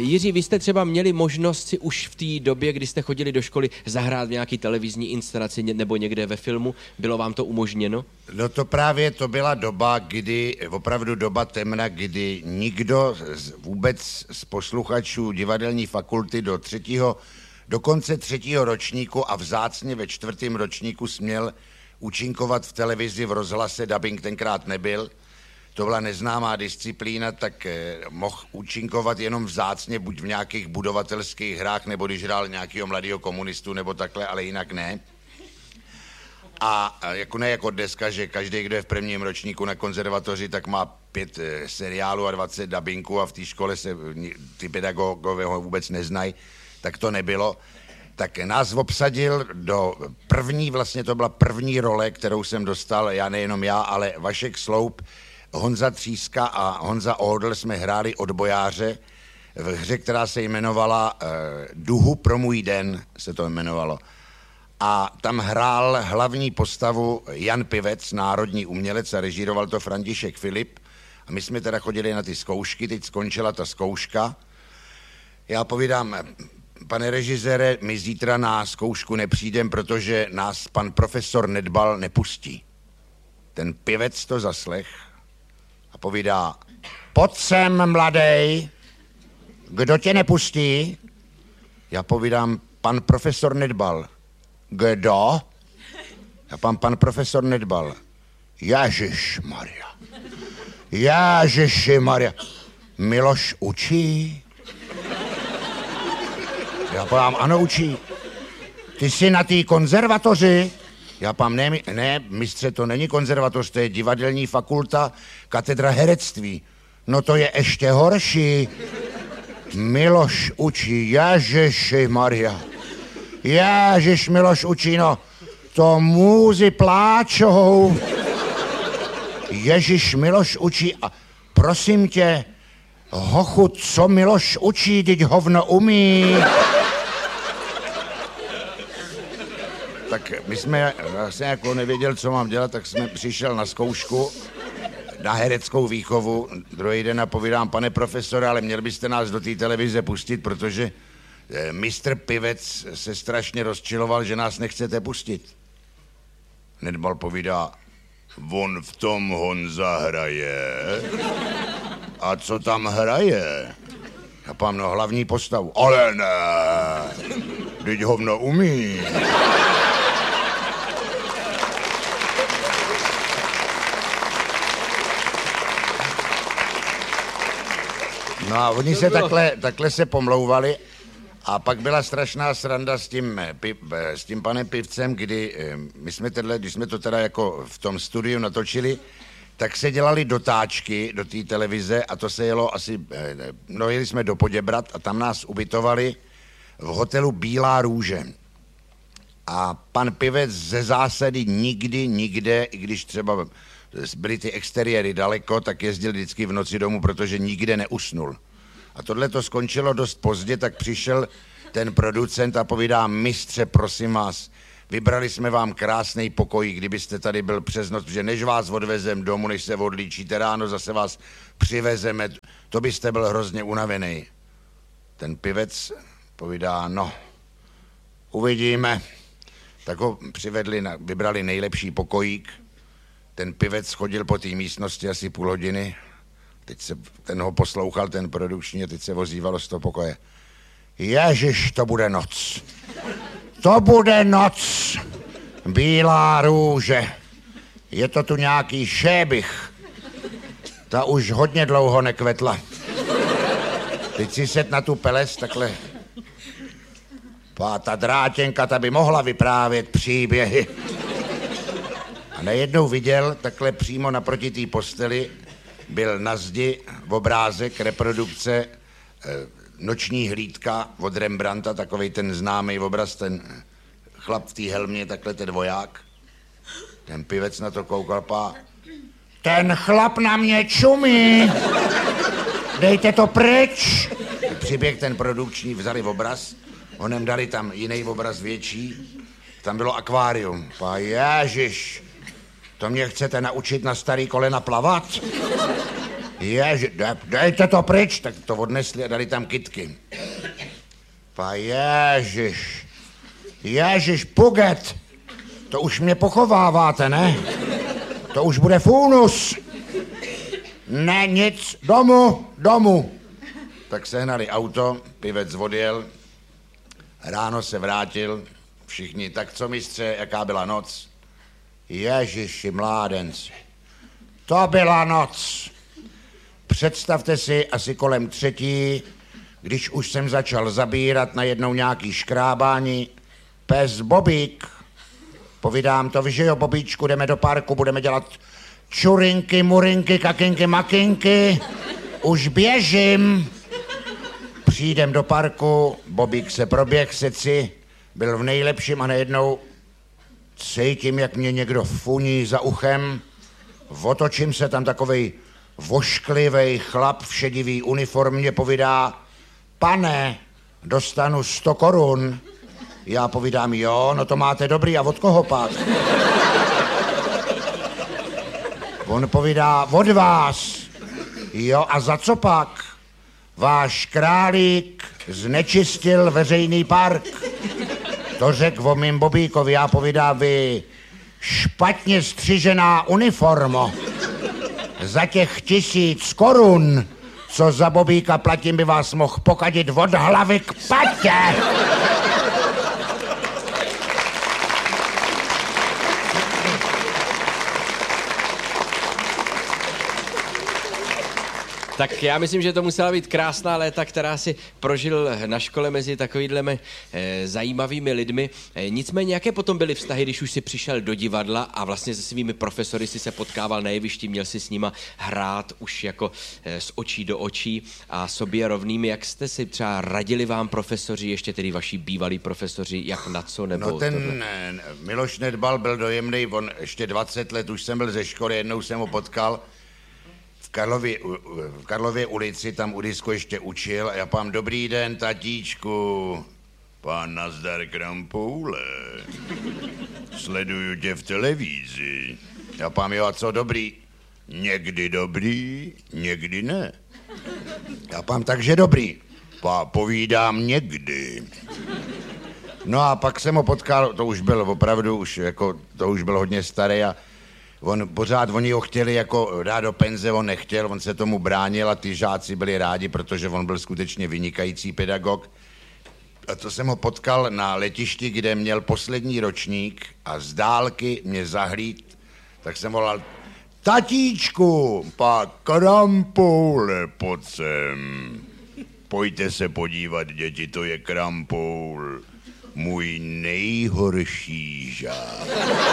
Jiří, vy jste třeba měli možnost si už v té době, kdy jste chodili do školy, zahrát v nějaký televizní inscenaci nebo někde ve filmu? Bylo vám to umožněno? No to právě to byla doba, opravdu doba temna, kdy nikdo vůbec z posluchačů divadelní fakulty do konce 3. ročníku a vzácně ve 4. ročníku směl účinkovat v televizi, v rozhlase, dabing tenkrát nebyl. To byla neznámá disciplína, tak mohl účinkovat jenom vzácně, buď v nějakých budovatelských hrách, nebo když hrál nějakého mladého komunistu, nebo takhle, ale jinak ne. A ne jako dneska, že každý, kdo je v 1. ročníku na konzervatoři, tak má 5 seriálů a 20 dabingů a v té škole se ty pedagogové ho vůbec neznají, tak to nebylo. Tak nás obsadil do vlastně to byla první role, kterou jsem dostal, nejenom já, ale Vašek Sloup, Honza Tříska a Honza Ohodl jsme hráli odbojáře v hře, která se jmenovala Duhu pro můj den, se to jmenovalo. A tam hrál hlavní postavu Jan Pivec, národní umělec, a režíroval to František Filip. A my jsme teda chodili na ty zkoušky, teď skončila ta zkouška. Já povídám, pane režisére, my zítra na zkoušku nepřijdem, protože nás pan profesor Nedbal nepustí. Ten Pivec to zaslech a povídá, pojď sem, mladej, kdo tě nepustí? Já povídám, pan profesor Nedbal. Kdo? Já pan profesor Nedbal. Ježišmarja. Miloš učí? Já povím, ano, učí. Ty jsi na té konzervatoři? Já povím, ne, mistře, to není konzervatoř, to je divadelní fakulta, katedra herectví. No to je ještě horší. Miloš učí, Ježišmarja. Ježiš, Miloš učí, no, to múzy pláčou. Ježiš, Miloš učí a prosím tě, hochu, co Miloš učí, teď hovno umí. Tak my jsme, já jsem jako nevěděl, co mám dělat, tak jsme přišel na zkoušku, na hereckou výchovu. Druhý den a povídám, pane profesore, ale měl byste nás do té televize pustit, protože mistr Pivec se strašně rozčiloval, že nás nechcete pustit. Nedbal povídá, on v tom Honza hraje. A co tam hraje? Já pám, no hlavní postavu. Ale ne, teď hovno umí. No a oni se takhle se pomlouvali a pak byla strašná sranda s tím panem Pivcem, kdy když jsme to teda jako v tom studiu natočili, tak se dělali dotáčky do té televize a to se jelo jeli jsme do Poděbrad a tam nás ubytovali v hotelu Bílá růže. A pan Pivec ze zásady nikde, i když třeba byly ty exteriéry daleko, tak jezdil vždycky v noci domů, protože nikde neusnul. A tohle to skončilo dost pozdě, tak přišel ten producent a povídá, mistře, prosím vás, vybrali jsme vám krásný pokoj, kdybyste tady byl přes noc, protože než vás odvezem domů, než se odlíčíte ráno, zase vás přivezeme, to byste byl hrozně unavený. Ten Pivec povídá, no, uvidíme. Tak ho vybrali nejlepší pokojík. Ten Pivec chodil po té místnosti asi půl hodiny. Ten ho poslouchal, ten produkční, a teď se ozývalo z toho pokoje. Ježiš, to bude noc. To bude noc. Bílá růže. Je to tu nějaký šébich. Ta už hodně dlouho nekvetla. Teď si set na tu peles takhle. Ta drátěnka, ta by mohla vyprávět příběhy. A najednou viděl, takhle přímo naproti té posteli, byl na zdi obrázek, reprodukce Noční hlídka od Rembrandta, takovej ten známý obraz, ten chlap v té helmě, takhle ten voják. Ten Pivec na to koukal, ten chlap na mě čumí, dejte to pryč. Přiběh ten produkční, vzali obraz, onem dali tam jiný obraz větší, tam bylo akvárium. Ježiš, to mě chcete naučit na starý kolena plavat? Dejte to pryč, tak to odnesli a dali tam kytky. Pa Ježiš, Puget, to už mě pochováváte, ne? To už bude funus. Ne, nic, domů. Tak sehnali auto, pivec odjel, ráno se vrátil, všichni, tak co mistře, jaká byla noc? Ježiši mládenci, to byla noc. Představte si, asi kolem 3, když už jsem začal zabírat najednou nějaký škrábání, pes Bobík, povídám to, že jo, Bobíčku, jdeme do parku, budeme dělat čurinky, murinky, kakinky, makinky, už běžím. Přijdem do parku, Bobík se proběh seci, byl v nejlepším a najednou cítím, jak mě někdo funí za uchem, otočím se, tam takovej vošklivej chlap v šedivý uniformě povídá, pane, dostanu 100 korun. Já povídám, jo, no to máte dobrý, a od koho pak? On povídá, od vás. Jo, a za co pak? Váš králík znečistil veřejný park. To řekl o mým Bobíkovi, já povídá, vy špatně střižená uniformo. Za těch 1000 korun, co za Bobíka platím, by vás mohl pokadit od hlavy k patě. Tak já myslím, že to musela být krásná léta, která si prožil na škole mezi takovýhlemi zajímavými lidmi. Nicméně, jaké potom byly vztahy, když už si přišel do divadla a vlastně se svými profesory si se potkával na jevišti, měl si s nima hrát už jako z očí do očí a sobě rovnými. Jak jste si třeba radili vám profesoři, ještě tedy vaši bývalí profesoři, jak na co nebo... No ten Miloš Nedbal byl dojemný, on ještě 20 let, už jsem byl ze školy, jednou jsem ho potkal, v Karlově ulici, tam u disku ještě učil a já pám, dobrý den, tatíčku. Pán nazdar Krampoule. Sleduju tě v televizi. Já pám, jo, a co dobrý? Někdy dobrý, někdy ne. Já pám, takže dobrý. Povídám někdy. No a pak jsem ho potkal, to už byl opravdu, to už byl hodně starý a oni ho chtěli jako dát do penze, on nechtěl, on se tomu bránil a ty žáci byli rádi, protože on byl skutečně vynikající pedagog. A to jsem ho potkal na letišti, kde měl poslední ročník a z dálky mě zahlíd, tak jsem volal, tatíčku, pa Krampoule, pojď sem. Pojďte se podívat, děti, to je Krampoul, můj nejhorší žák.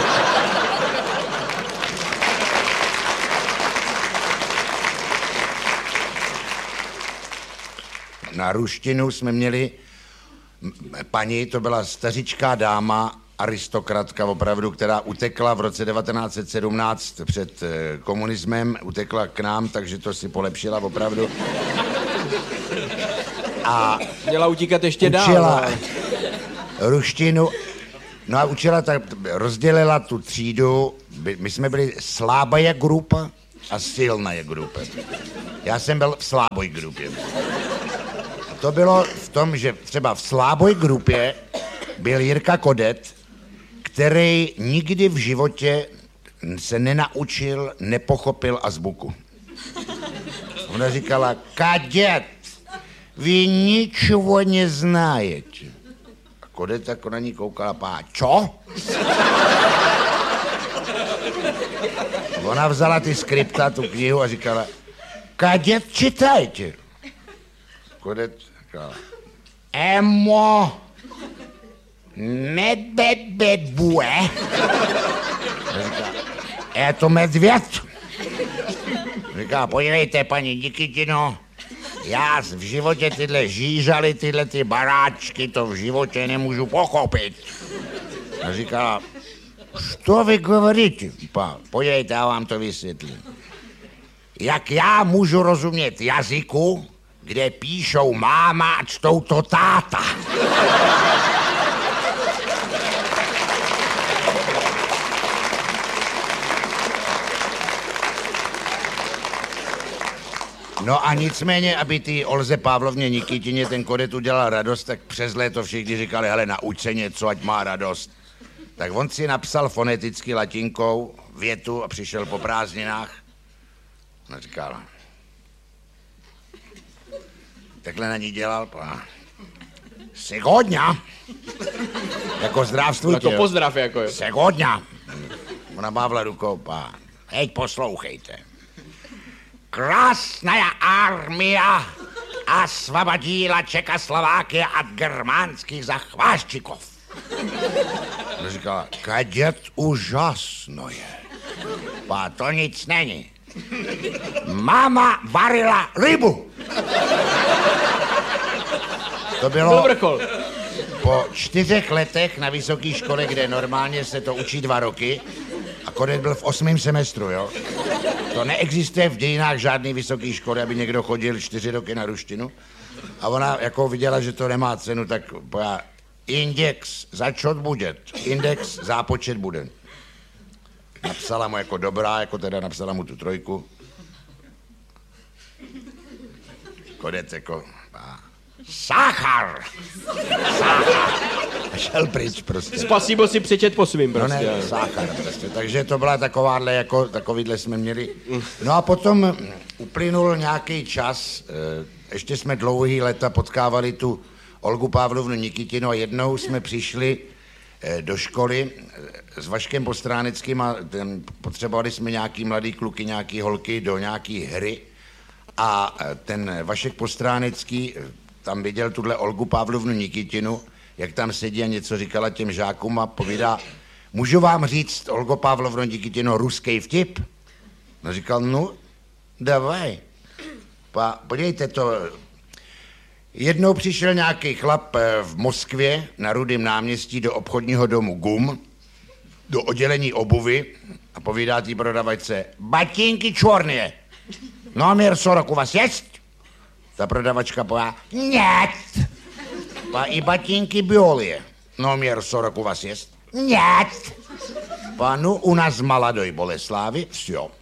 Na ruštinu jsme měli paní, to byla stařičká dáma, aristokratka opravdu, která utekla v roce 1917 před komunismem, utekla k nám, takže to si polepšila opravdu. A měla utíkat ještě dál. Učila ruštinu, no a učila, tak rozdělila tu třídu, my jsme byli slabá grupa a silná grupa. Já jsem byl v slabé grupě. To bylo v tom, že třeba v slabé grupě byl Jirka Kodet, který nikdy v životě se nenaučil, nepochopil azbuku. Ona říkala, Kadět, vy ničeho neznáte. A Kodet jako na ní koukala, pá, čo? Ona vzala ty skripta, tu knihu a říkala, Kadět, čitajte. Kodet říkal, Emo, medbedbue. Říká, je to medvěd. Říká, podívejte, paní Nikitino, já v životě tyhle žížaly, tyhle ty baráčky, to v životě nemůžu pochopit. A říká, co vy говорите? Podívejte, já vám to vysvětlím. Jak já můžu rozumět jazyku, kde píšou máma a čtou to táta. No a nicméně, aby ty Olze Pavlovně Nikitině ten kodet udělal radost, tak přes léto všichni říkali, hele, nauč se něco, ať má radost. Tak on si napsal foneticky latinkou větu a přišel po prázdninách. No říkal, takhle na ní dělal, Segodňa. Jako zdravstvujte. Jako pozdrav, jako jo. Segodňa. Ona mávla rukou, hej, poslouchejte. Krásná armia osvobodila Čekoslovákie od germánských zachváščikov. Říkala, kadět úžasno je. To nic není. Máma varila rybu. To bylo vrchol. Po 4 letech na vysoké škole, kde normálně se to učí 2 roky, a kodet byl v 8. semestru, jo. To neexistuje v dějinách žádný vysoký školy, aby někdo chodil 4 roky na ruštinu. A ona jako viděla, že to nemá cenu, tak pojá index začot bude, index zápočet bude. Napsala mu jako dobrá, jako teda napsala mu tu 3. Kodet jako Sáchar! A šel pryč prostě. Spasibo si přečet po svým prostě. No ne, sáchar prostě. Takže to byla takováhle, jako takovýhle jsme měli. No a potom uplynul nějaký čas, ještě jsme dlouhý léta potkávali tu Olgu Pavlovnu Nikitinu a jednou jsme přišli do školy s Vaškem Postráneckým a potřebovali jsme nějaký mladý kluky, nějaký holky do nějaký hry a ten Vašek Postránecký tam viděl tuhle Olgu Pavlovnu Nikitinu, jak tam sedí a něco říkala těm žákům a povídá, můžu vám říct, Olgo Pavlovno Nikitino, ruský vtip? No říkal, no, davaj. Podívejte to, jednou přišel nějaký chlap v Moskvě na Rudém náměstí do obchodního domu GUM, do oddělení obuvy a povídá tý prodavačce, batinky čorné, номер 40 u vás jest? Ta prodavačka povídá, нет. I batinky bialie, номер 40 u vás jest? Нет. No, u nás v Maladoj Boleslavi, vsjo.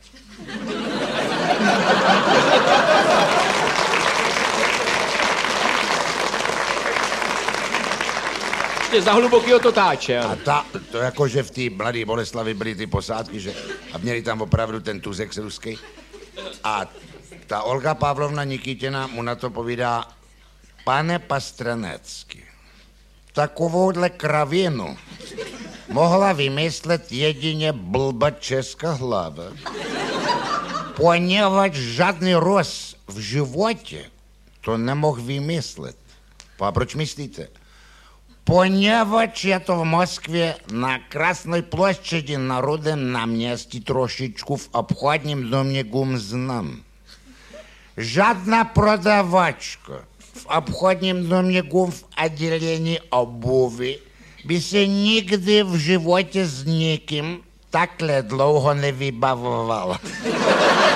Ještě za hlubokýho to táče. A to jako, že v té Mladé Boleslavi byly ty posádky, že, a měli tam opravdu ten tuzek ruský. A ta Olga Pavlovna Nikitina mu na to povídá, pane Pastranecký, takovouhle kravinu mohla vymyslet jedině blba česká hlava, poněvadž žádný Rus v životě to nemohl vymyslet. A proč myslíte? Poněvadž je to v Moskvě na Krásné ploštědi na Rudém náměstí trošičku v obchodním domě GUM znám. Žádná prodavačka v obchodním domě GUM v oddělení obuvy by se nikdy v životě s nikým takhle dlouho nevybavovala.